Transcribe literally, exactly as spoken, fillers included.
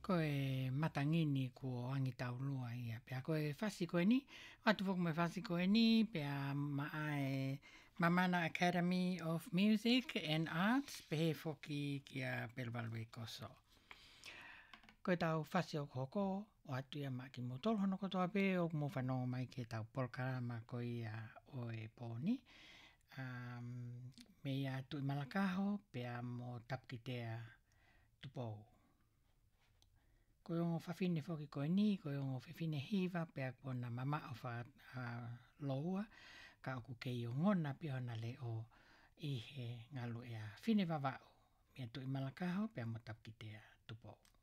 Ko e matangini ko angi taulua ia. Pea ko e whasi koe ni, atu whoku me whasi koe ni, pea maa e Mamana Academy of Music and Arts, pehe whoki kia Pelvalwe Koso. Ko e tau whasi o koko, o atu ia ma ki mo tolo hono kotoa pe, o mo whanau mai ke tau polkarama ko ia o e pōni. Um, me ia tu i malakaho, pea mo tapkitea tupou. Ko yongo whawhine whoki koe ni, ko yongo whawhine hiva, pea kona mama o wha uh, loua, ka oku kei o ngona pia hona le o i he ngalu ea whine wawau. Mea tu i malakaho, pea mo tapkitea tupou.